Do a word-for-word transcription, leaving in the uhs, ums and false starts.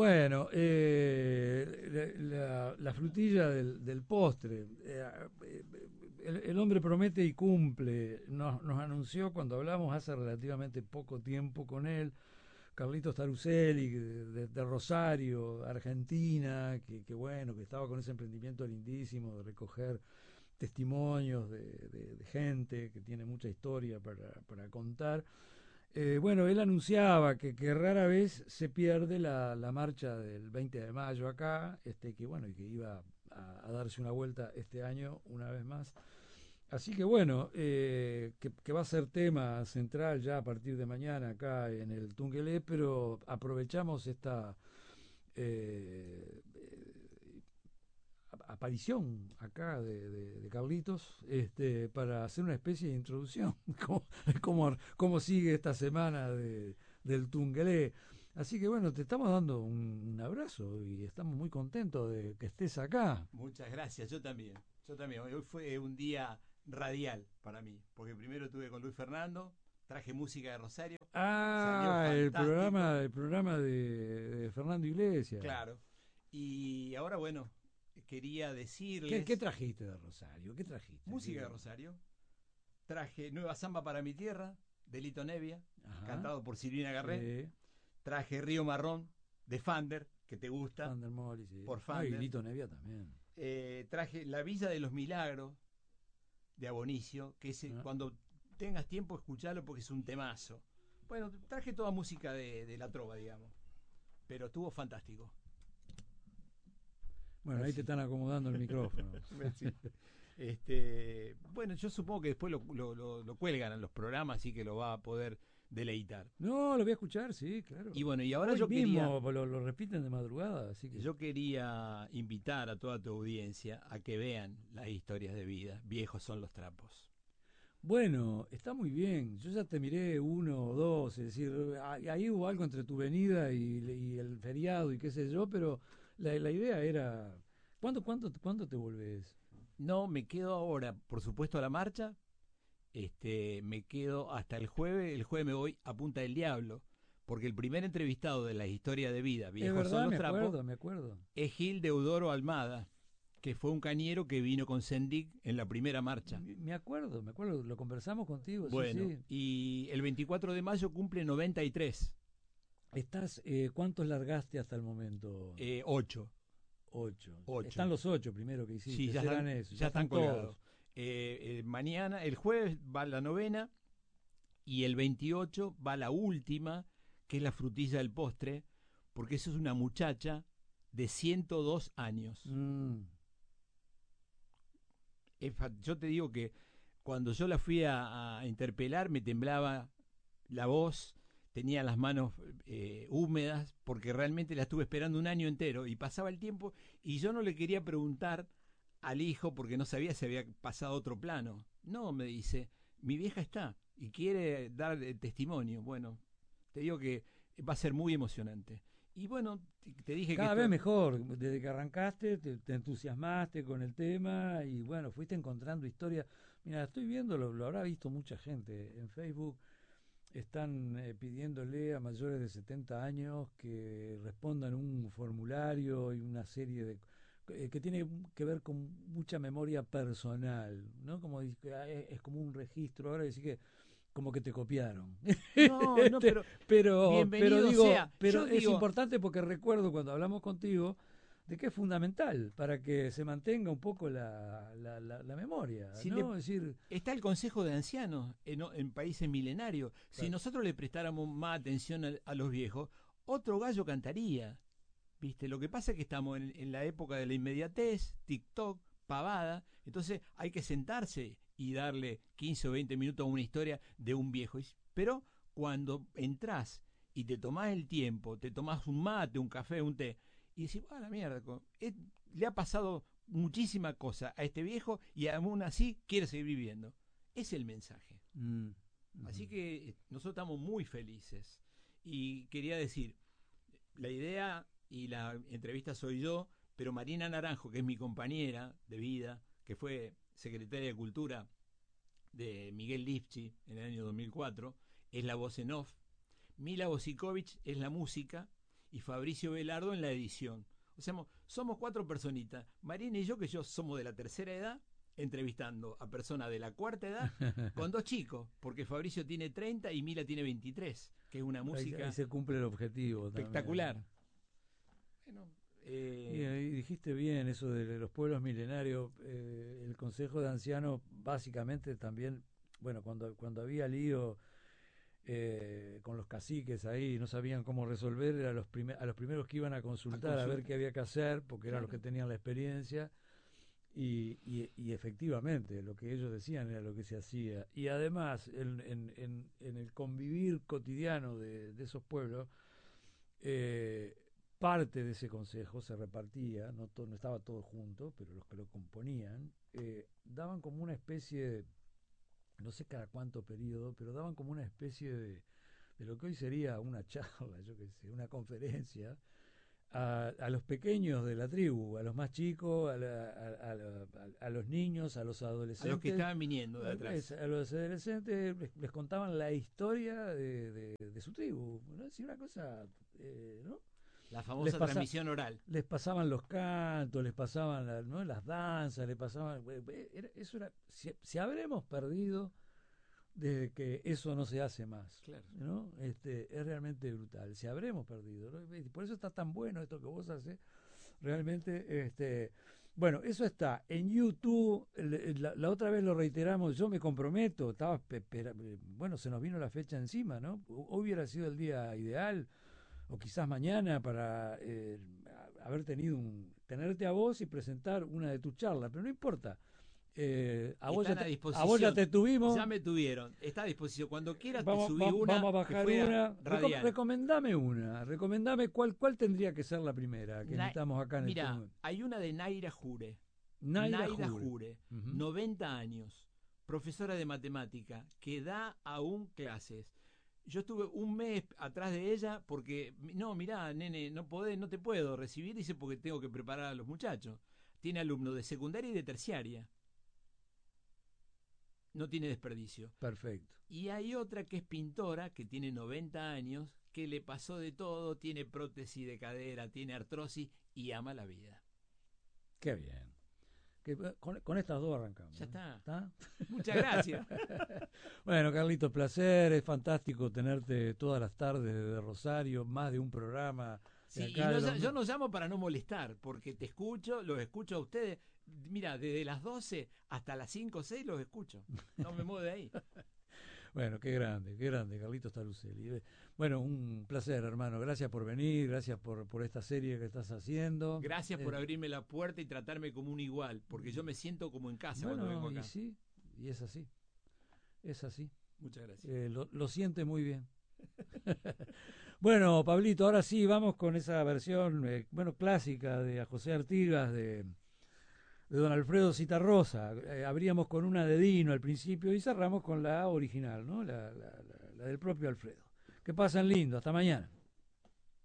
Bueno, eh, la, la frutilla del, del postre. Eh, el, el hombre promete y cumple. Nos, nos anunció cuando hablamos hace relativamente poco tiempo con él, Carlitos Tarusselli, de, de- de Rosario, Argentina, que, que bueno, que estaba con ese emprendimiento lindísimo de recoger testimonios de, de- de gente que tiene mucha historia para, para contar. Eh, bueno, él anunciaba que, que rara vez se pierde la, la marcha del veinte de mayo acá, este, que bueno, y que iba a, a darse una vuelta este año una vez más. Así que bueno, eh, que, que va a ser tema central ya a partir de mañana acá en el Tungelé, pero aprovechamos esta eh, eh, aparición acá de, de- de Carlitos, este, para hacer una especie de introducción, cómo, cómo- cómo sigue esta semana de- del Tungelé. Así que bueno, te estamos dando un, un abrazo y estamos muy contentos de que estés acá. Muchas gracias, yo también. Yo también. Hoy fue un día radial para mí, porque primero estuve con Luis Fernando, traje música de Rosario, salió Ah, el fantástico, programa, el programa de, de Fernando Iglesias. claro. Y ahora, bueno, quería ¿Qué, qué decirles trajiste de Rosario? ¿Qué trajiste? música de ¿Qué- Rosario. Traje Nueva Samba para mi tierra, de Lito Nevia, Ajá, cantado por Silvina Garré. sí. Traje Río Marrón, de Fander, que te gusta, Fander Molly, sí. por No, y Fander. Lito Nevia también. Eh, traje La Villa de los Milagros, de Abonicio, que es, eh, Ah. cuando tengas tiempo escucharlo porque es un temazo. Bueno, traje toda música de, de la trova, digamos, pero estuvo fantástico. Bueno, ahí te Merci. están acomodando el micrófono. Merci. Este, bueno, yo supongo que después lo, lo, lo, lo cuelgan en los programas, así que lo va a poder deleitar. No, lo voy a escuchar, sí, claro. Y bueno, y ahora Hoy yo quería, mismo lo, lo repiten de madrugada, así que... yo quería invitar a toda tu audiencia a que vean las historias de vida. Viejos son los trapos. Bueno, está muy bien. Yo ya te miré uno o dos, es decir, ahí ahí hubo algo entre tu venida y, y el feriado y qué sé yo, pero la, la idea era... ¿Cuándo, cuándo, cuándo te volvés? No, me quedo ahora, por supuesto, a la marcha. Este, me quedo hasta el jueves. El jueves me voy a Punta del Diablo, porque el primer entrevistado de la historia de vida, Es Viejos son verdad, los me trapos, acuerdo, me acuerdo. es Gil Deudoro Almada, que fue un cañero que vino con Sendik en la primera marcha. Me me acuerdo, me acuerdo, lo conversamos contigo, sí, Bueno, sí. y el veinticuatro de mayo cumple noventa y tres, Estás, eh, ¿cuántos largaste hasta el momento? eh, ocho, Ocho. ocho. Están los ocho primero que Sí, hiciste, ya están, serán esos, ya ya están están colgados. todos. Eh, eh, mañana, el jueves va la novena y el veintiocho va la última, que es la frutilla del postre, porque eso es una muchacha de ciento dos años. Mm. Es fa- yo te digo que cuando yo la fui a, a interpelar me temblaba la voz, tenía las manos eh, húmedas, porque realmente la estuve esperando un año entero y pasaba el tiempo y yo no le quería preguntar al hijo porque no sabía si había pasado a otro plano. No, me dice, mi vieja está y quiere dar eh, testimonio. Bueno, te digo que va a ser muy emocionante. Y bueno, te, te dije que Cada vez esto... mejor, desde que arrancaste te, te entusiasmaste con el tema y bueno, fuiste encontrando historia. Mira, estoy viendo, lo, lo habrá visto mucha gente en Facebook, están eh, pidiéndole a mayores de setenta años que respondan un formulario y una serie de... eh, que tiene que ver con mucha memoria personal, ¿no? Como dice, ah, es, es como un registro, ahora decir que como que te copiaron. No, no, Este, pero pero, pero bienvenido digo, sea. pero Yo es digo, importante porque recuerdo cuando hablamos contigo de que es fundamental para que se mantenga un poco la, la, la, la memoria, si le ¿no? Es decir, está el Consejo de Ancianos en, en países milenarios. Si claro, nosotros le prestáramos más atención a, a los viejos, otro gallo cantaría. ¿Viste? Lo que pasa es que estamos en, en la época de la inmediatez, TikTok, pavada. Entonces hay que sentarse y darle quince o veinte minutos a una historia de un viejo. Pero cuando entras y te tomás el tiempo, te tomás un mate, un café, un té, y decís, ah, la mierda, es, le ha pasado muchísima cosa a este viejo y aún así quiere seguir viviendo. Es el mensaje. mm, Así ujú. que eh, nosotros estamos muy felices. Y quería decir, la idea y la entrevista soy yo, pero Marina Naranjo, que es mi compañera de vida, que fue secretaria de Cultura de Miguel Lifchi en el año dos mil cuatro, es la voz en off. Mila Bosikovic es la música y Fabricio Velardo en la edición. O sea, somos cuatro personitas, Marina y yo, que yo somos de la tercera edad, entrevistando a personas de la cuarta edad con dos chicos, porque Fabricio tiene treinta y Mila tiene veintitrés, que es una música ahí, ahí se cumple el objetivo espectacular. Bueno, eh... y ahí dijiste bien eso de los pueblos milenarios. Eh, el Consejo de Ancianos básicamente también, bueno, cuando, cuando había lío eh, con los caciques ahí, no sabían cómo resolver, era los primer, a los primeros que iban a consultar a, a ver qué había que hacer, porque claro, eran los que tenían la experiencia. Y, y, y efectivamente lo que ellos decían era lo que se hacía, y además en, en, en, en el convivir cotidiano de, de esos pueblos, eh, parte de ese consejo se repartía, no, to, no estaba todo junto, pero los que lo componían eh, daban como una especie de, no sé cada cuánto periodo, pero daban como una especie de, de lo que hoy sería una charla, yo qué sé, una conferencia A, a los pequeños de la tribu, a los más chicos, a, la, a, a, a los niños, a los adolescentes. A los que estaban viniendo de atrás. A los adolescentes les, les contaban la historia de, de, de su tribu, ¿no? Es una cosa, eh, ¿no? La famosa pasa, transmisión oral. Les pasaban los cantos, les pasaban la, ¿no? las danzas, les pasaban... Era, eso era, si, si habremos perdido desde que eso no se hace más, claro, ¿no? Este, es realmente brutal. Si habremos perdido, ¿no? Por eso está tan bueno esto que vos haces. Realmente, este, bueno, eso está en YouTube. La, la otra vez lo reiteramos, yo me comprometo. Estaba, bueno, se nos vino la fecha encima, ¿no? Hubiera sido el día ideal, o quizás mañana, para eh, haber tenido un, tenerte a vos y presentar una de tus charlas, pero no importa. Eh, a, vos ya te, a vos ya te tuvimos. Ya me tuvieron. Está a disposición. Cuando quieras vamos, te subí vamos, una. Vamos a bajar una. Recom recomendame una. Recomendame cuál, cuál tendría que ser la primera que Na necesitamos acá en Mira, este momento. Hay una de Naira Jure. Naira, Naira Jure, Jure uh -huh. noventa años, profesora de matemática, que da aún clases. Yo estuve un mes atrás de ella porque, no, mirá, nene, no podés, no te puedo recibir, dice, porque tengo que preparar a los muchachos. Tiene alumnos de secundaria y de terciaria. No tiene desperdicio. Perfecto. Y hay otra que es pintora, que tiene noventa años, que le pasó de todo, tiene prótesis de cadera, tiene artrosis y ama la vida. Qué bien. Que, con, con estas dos arrancamos. Ya está. ¿Está? Muchas gracias. Bueno, Carlitos, placer. Es fantástico tenerte todas las tardes de Rosario, más de un programa. Sí, y no, los... yo no llamo para no molestar, porque te escucho, los escucho a ustedes. Mira, desde las doce hasta las cinco o seis los escucho. No me muevo de ahí. Bueno, qué grande, qué grande, Carlitos Talucelli. Bueno, un placer, hermano. Gracias por venir, gracias por, por esta serie que estás haciendo. Gracias eh... por abrirme la puerta y tratarme como un igual, porque yo me siento como en casa bueno, cuando vengo acá. Y sí, y es así. Es así. Muchas gracias. Eh, lo, lo siente muy bien. Bueno, Pablito, ahora sí, vamos con esa versión, eh, bueno, clásica de a José Artigas, de... de don Alfredo Citarrosa. Eh, abríamos con una de Dino al principio y cerramos con la original, ¿no? La, la, la, la del propio Alfredo. Que pasen lindo, hasta mañana.